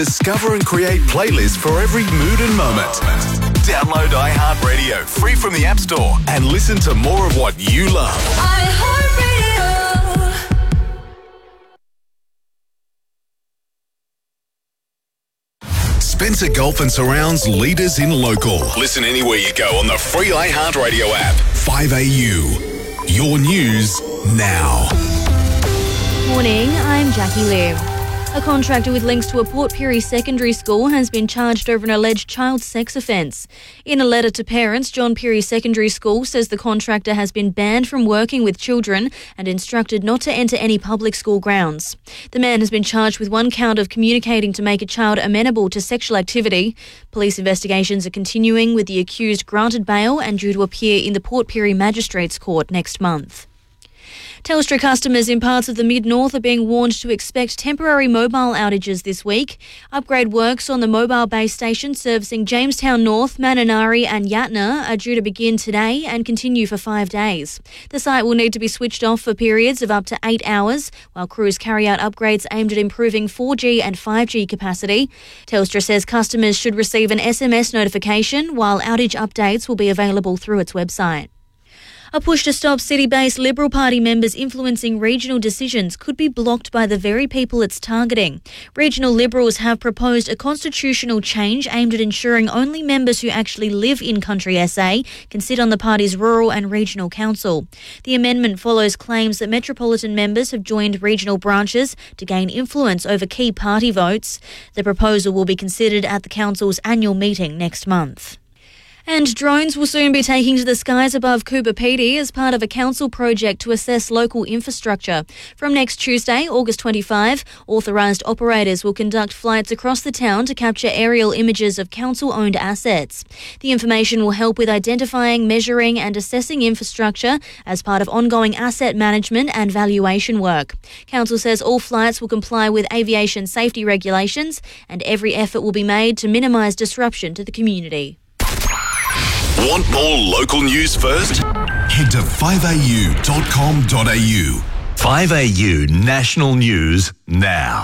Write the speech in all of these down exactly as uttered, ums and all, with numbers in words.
Discover and create playlists for every mood and moment. Download iHeartRadio free from the App Store and listen to more of what you love. iHeartRadio. Spencer Gulf and Surround's leaders in local. Listen anywhere you go on the free iHeartRadio app. five A U. Your news now. Morning, I'm Jackie Liu. A contractor with links to a Port Pirie secondary school has been charged over an alleged child sex offence. In a letter to parents, John Pirie Secondary School says the contractor has been banned from working with children and instructed not to enter any public school grounds. The man has been charged with one count of communicating to make a child amenable to sexual activity. Police investigations are continuing, with the accused granted bail and due to appear in the Port Pirie Magistrates Court next month. Telstra customers in parts of the Mid-North are being warned to expect temporary mobile outages this week. Upgrade works on the mobile base station servicing Jamestown North, Mananari and Yatna are due to begin today and continue for five days. The site will need to be switched off for periods of up to eight hours, while crews carry out upgrades aimed at improving four G and five G capacity. Telstra says customers should receive an S M S notification, while outage updates will be available through its website. A push to stop city-based Liberal Party members influencing regional decisions could be blocked by the very people it's targeting. Regional Liberals have proposed a constitutional change aimed at ensuring only members who actually live in country S A can sit on the party's rural and regional council. The amendment follows claims that metropolitan members have joined regional branches to gain influence over key party votes. The proposal will be considered at the council's annual meeting next month. And drones will soon be taking to the skies above Coober Pedy as part of a council project to assess local infrastructure. From next Tuesday, August twenty-fifth, authorised operators will conduct flights across the town to capture aerial images of council-owned assets. The information will help with identifying, measuring and assessing infrastructure as part of ongoing asset management and valuation work. Council says all flights will comply with aviation safety regulations and every effort will be made to minimise disruption to the community. Want more local news first? Head to five a u dot com dot a u. five A U National News now.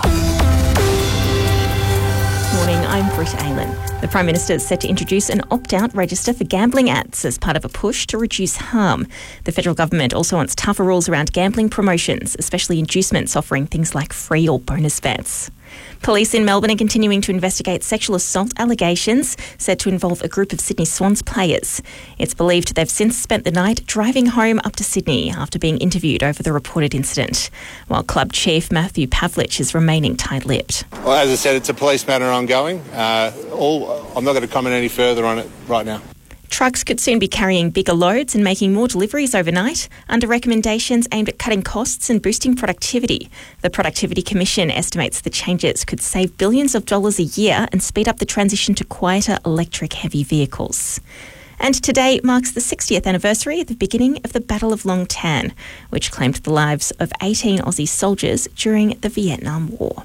Morning, I'm Britt Aylan. The Prime Minister is set to introduce an opt-out register for gambling ads as part of a push to reduce harm. The federal government also wants tougher rules around gambling promotions, especially inducements offering things like free or bonus bets. Police in Melbourne are continuing to investigate sexual assault allegations said to involve a group of Sydney Swans players. It's believed they've since spent the night driving home up to Sydney after being interviewed over the reported incident, while club chief Matthew Pavlich is remaining tight-lipped. Well, as I said, it's a police matter ongoing. Uh, all, I'm not going to comment any further on it right now. Trucks could soon be carrying bigger loads and making more deliveries overnight under recommendations aimed at cutting costs and boosting productivity. The Productivity Commission estimates the changes could save billions of dollars a year and speed up the transition to quieter electric heavy vehicles. And today marks the sixtieth anniversary of the beginning of the Battle of Long Tan, which claimed the lives of eighteen Aussie soldiers during the Vietnam War.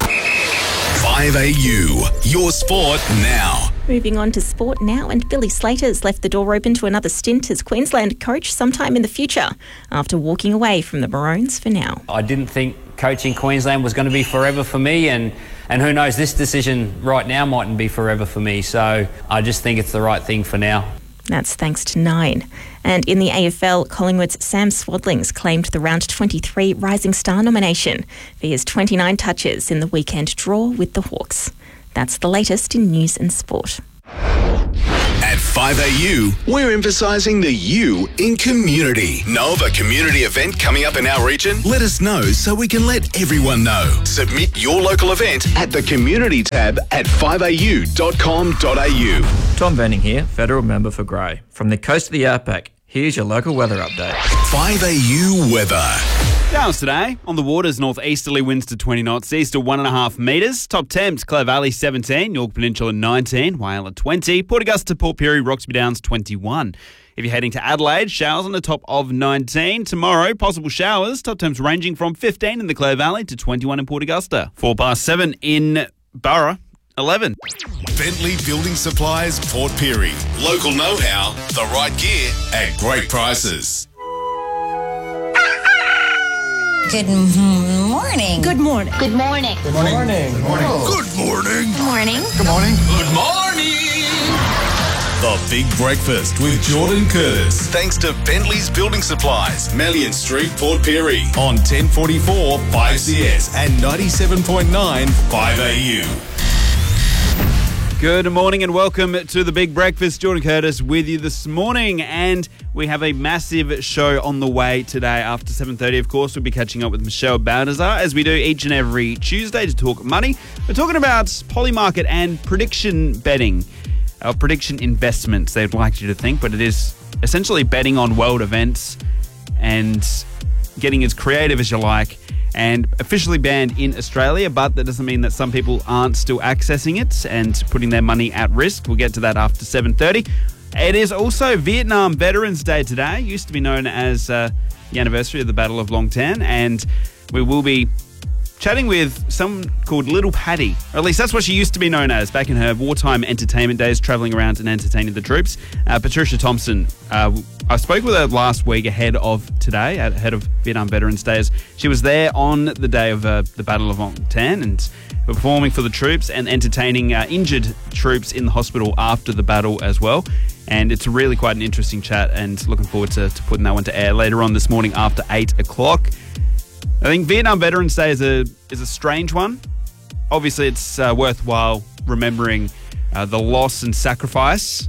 five A U, your sport now. Moving on to sport now, and Billy Slater's left the door open to another stint as Queensland coach sometime in the future after walking away from the Maroons for now. I didn't think coaching Queensland was going to be forever for me, and, and who knows, this decision right now mightn't be forever for me, so I just think it's the right thing for now. That's thanks to Nine. And in the A F L, Collingwood's Sam Swadlings claimed the round twenty-three Rising Star nomination for his twenty-nine touches in the weekend draw with the Hawks. That's the latest in news and sport. At five A U, we're emphasising the U in community. Know of a community event coming up in our region? Let us know so we can let everyone know. Submit your local event at the community tab at five a u dot com dot a u. Tom Venning here, Federal Member for Grey. From the coast of the outback, here's your local weather update. five A U weather. Showers today. On the waters, northeasterly winds to twenty knots, east to one point five metres. Top temps, Clare Valley seventeen, York Peninsula nineteen, Whyalla twenty, Port Augusta, Port Pirie, Roxby Downs twenty-one. If you're heading to Adelaide, showers on the top of nineteen. Tomorrow, possible showers, top temps ranging from fifteen in the Clare Valley to twenty-one in Port Augusta. Four past seven in Burra, eleven. Bentley Building Supplies, Port Pirie. Local know-how, the right gear at great prices. Good m- morning. Good morning. Good morning. Good morning. Good morning. Good morning. Good morning. Good morning. Good morning. The Big Breakfast with Jordan Curtis. Thanks to Bentley's Building Supplies, Melian Street, Port Pirie. On ten forty-four five C S and ninety-seven point nine five A U. Good morning and welcome to the Big Breakfast. Jordan Curtis with you this morning, and we have a massive show on the way today. After seven thirty, of course, we'll be catching up with Michelle Baldassar, as we do each and every Tuesday, to talk money. We're talking about Polymarket and prediction betting, or prediction investments, they'd like you to think, but it is essentially betting on world events and getting as creative as you like. And officially banned in Australia, but that doesn't mean that some people aren't still accessing it and putting their money at risk. We'll get to that after seven thirty. It is also Vietnam Veterans Day today. It used to be known as uh, the anniversary of the Battle of Long Tan, and we will be chatting with someone called Little Patty, or at least that's what she used to be known as back in her wartime entertainment days, travelling around and entertaining the troops. Uh, Patricia Thompson, uh, I spoke with her last week ahead of today, ahead of Vietnam Veterans Day. She was there on the day of uh, the Battle of Long Tan and performing for the troops and entertaining uh, injured troops in the hospital after the battle as well. And it's really quite an interesting chat, and looking forward to, to putting that one to air later on this morning after eight o'clock. I think Vietnam Veterans Day is a is a strange one. Obviously, it's uh, worthwhile remembering uh, the loss and sacrifice.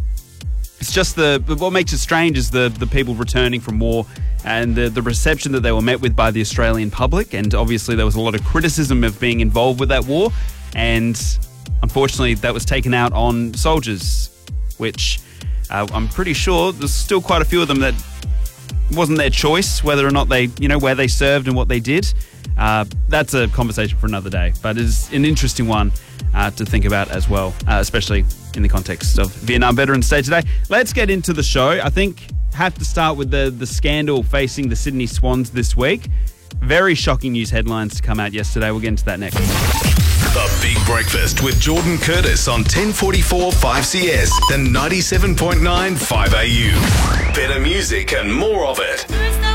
It's just the what makes it strange is the the people returning from war and the, the reception that they were met with by the Australian public. And obviously, there was a lot of criticism of being involved with that war, and unfortunately, that was taken out on soldiers, which uh, I'm pretty sure there's still quite a few of them that wasn't their choice whether or not they, you know, where they served and what they did. Uh, that's a conversation for another day, but it's an interesting one uh, to think about as well, uh, especially in the context of Vietnam Veterans Day today. Let's get into the show. I think have to start with the, the scandal facing the Sydney Swans this week. Very shocking news headlines to come out yesterday. We'll get into that next. The Big Breakfast with Jordan Curtis on ten forty-four five C S and ninety-seven point nine five A U. Better music and more of it.